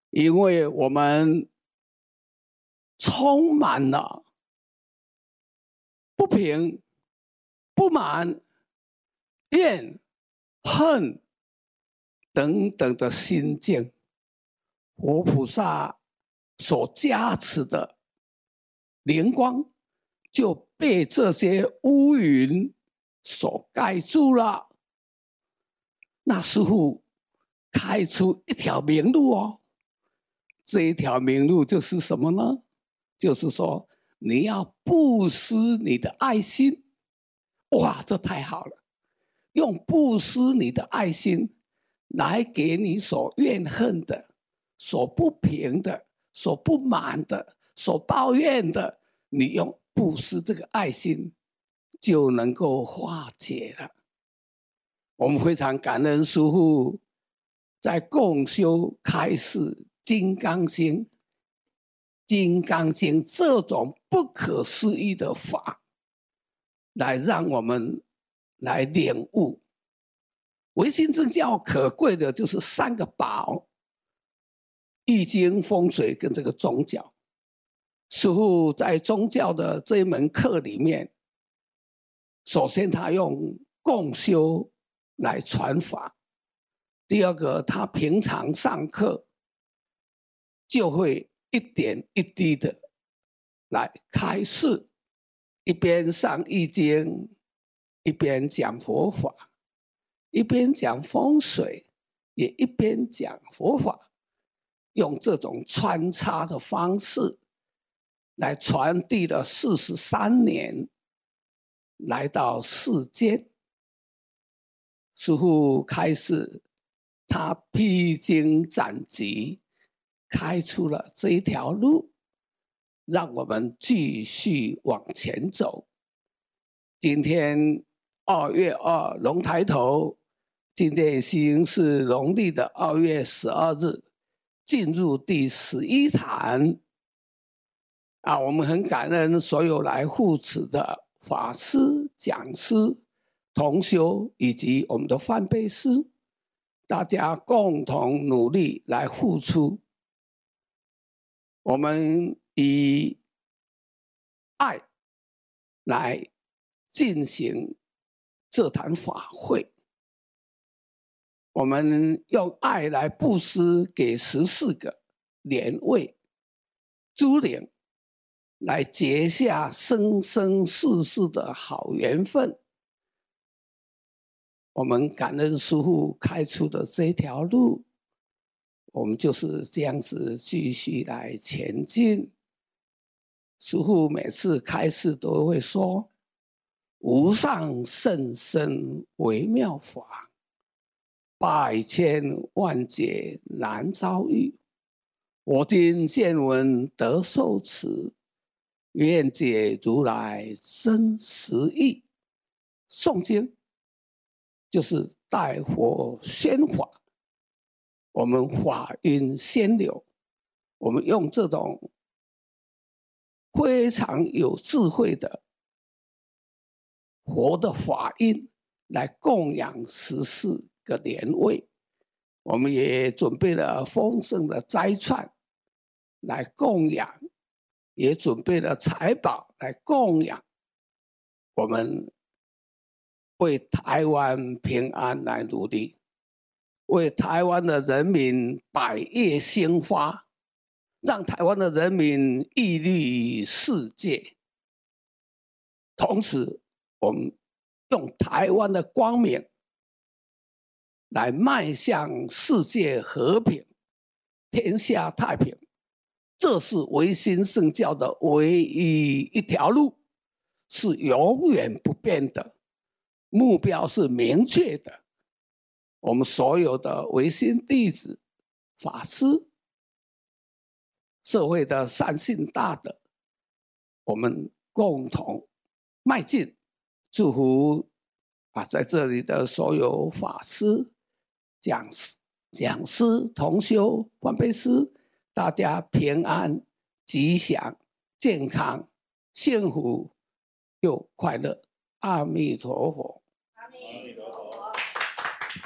因为我们充满了不平、不满、怨、恨等等的心境，佛菩萨所加持的灵光就被这些乌云所盖住了。那师父开出一条明路哦，这一条明路就是什么呢？就是说你要布施你的爱心。哇，这太好了！用布施你的爱心来给你所怨恨的、所不平的、所不满的、所抱怨的，你用布施这个爱心就能够化解了。我们非常感恩师父在共修开示金刚经，金刚经这种不可思议的法，来让我们来领悟。唯心宗教可贵的就是三个宝：易经、风水跟这个宗教。师父在宗教的这一门课里面，首先他用共修来传法，第二个他平常上课就会一点一滴的来开示，一边上易经，一边讲佛法，一边讲风水，也一边讲佛法，用这种穿插的方式来传递了43年，来到世间。师父开示，他披荆斩棘，开出了这一条路，让我们继续往前走。今天2月2龙抬头，今天已经是农历的2月12日，进入第11坛。我们很感恩所有来护持的法师、讲师、同修以及我们的梵呗师，大家共同努力来付出。我们以爱来进行这坛法会，我们用爱来布施给14个莲位诸灵，来结下生生世世的好缘分。我们感恩师父开出的这条路，我们就是这样子继续来前进。师父每次开示都会说，无上甚深微妙法，百千万劫难遭遇，我今见闻得受持，愿解如来真实义。诵经就是带佛宣法，我们法音先流，我们用这种非常有智慧的佛的法音来供养14个莲位。我们也准备了丰盛的斋串来供养，也准备了财宝来供养。我们为台湾平安来努力，为台湾的人民百业兴发，让台湾的人民屹立世界。同时我们用台湾的光明来迈向世界和平、天下太平，这是唯心圣教的唯一一条路，是永远不变的，目标是明确的。我们所有的唯心弟子、法师、社会的善信大德，我们共同迈进。祝福在这里的所有法师、讲师、同修、梵呗师，大家平安、吉祥、健康、幸福又快乐。阿弥陀佛。阿弥。